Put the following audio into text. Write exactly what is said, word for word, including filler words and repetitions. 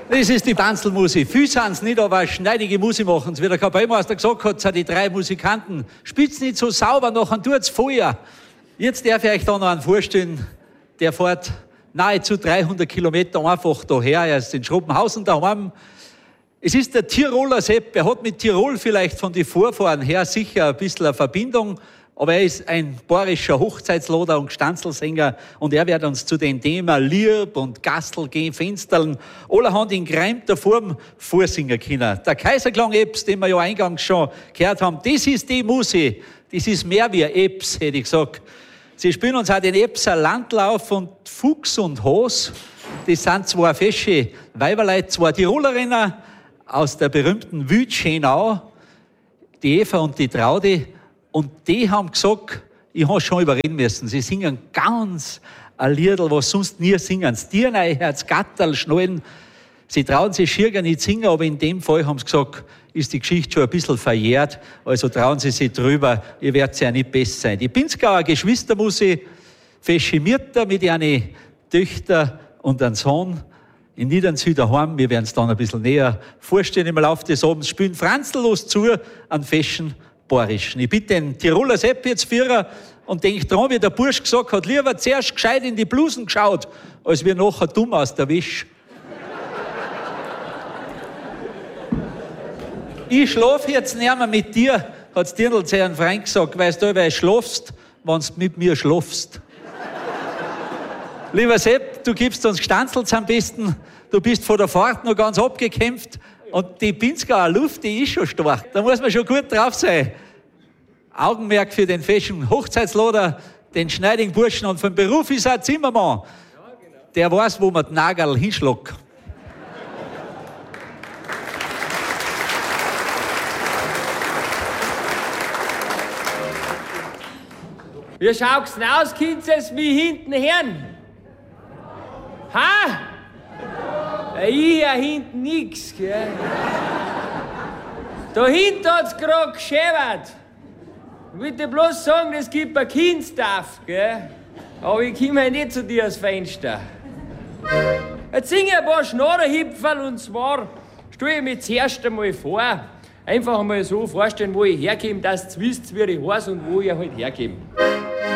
Das ist die Tanzelmusik. Viel sind es nicht, aber schneidige Musik machen sie. Wie der Kapellmeister gesagt hat, sind die drei Musikanten. Spielt's nicht so sauber, nachher tut's Feuer. Jetzt darf ich euch da noch einen vorstellen, der fährt nahezu dreihundert Kilometer einfach daher. Er ist in Schroppenhausen daheim. Es ist der Tiroler Sepp. Er hat mit Tirol vielleicht von den Vorfahren her sicher ein bisschen eine Verbindung. Aber er ist ein bayerischer Hochzeitsloder und Gstanzelsänger und er wird uns zu den Themen Lieb und Gastel gehen, Fensterln, allerhand in gereimter Form vorsingen können. Der Kaiserklang-Eps, den wir ja eingangs schon gehört haben, das ist die Musik. Das ist mehr wie ein Eps, hätte ich gesagt. Sie spielen uns auch den Epser Landlauf und Fuchs und Haas. Das sind zwei fesche Weiberleute, zwei Tirolerinnen aus der berühmten Wütschenau, die Eva und die Traudi. Und die haben gesagt, ich habe schon überreden müssen, sie singen ganz ein Liedl, was sonst nie singen. Das Tiernei, Herz, Gatterl, Schnallen. Sie trauen sich schier gar nicht singen, aber in dem Fall haben sie gesagt, ist die Geschichte schon ein bisschen verjährt, also trauen sie sich drüber, ihr werdet ja nicht besser sein. Die Pinzgauer Geschwistermusik, Feschimierter mit ihren Töchtern und einem Sohn in Niedernsü daheim, wir werden es dann ein bisschen näher vorstellen im Laufe des Abends, spielen franzllos zu an Feschen Bayerischen. Ich bitte den Tiroler Sepp jetzt Führer und denkt dran, wie der Bursch gesagt hat, lieber zuerst gescheit in die Blusen geschaut, als wir nachher dumm aus der Wäsche. Ich schlaf jetzt nicht mehr mit dir, hat's Dirndl zu einem Freund gesagt, weißt du, weil du schlafst, wenn du mit mir schlafst. Lieber Sepp, du gibst uns Gstanzels am besten, du bist vor der Fahrt noch ganz abgekämpft und die Pinzgauer Luft, die ist schon stark. Da muss man schon gut drauf sein. Augenmerk für den feschen Hochzeitsloder, den schneidigen Burschen und vom Beruf ist er ein Zimmermann. Der weiß, wo man den Nagel hinschlägt. Wie schaut's denn aus, Kinzes, wie hinten Herren? Ha? Ich ja hinten nix, gell? Da hinten hat's grad geschäbert. Ich will dir bloß sagen, das gibt ein Kindstaff, gell? Aber ich komm halt nicht zu dir ans Fenster. Jetzt sing ich ein paar Schnaderhipferl und zwar stell ich mir zuerst einmal vor, einfach mal so vorstellen, wo ich herkomme, dass ihr wisst, wie ich heiß und wo ich halt herkomme.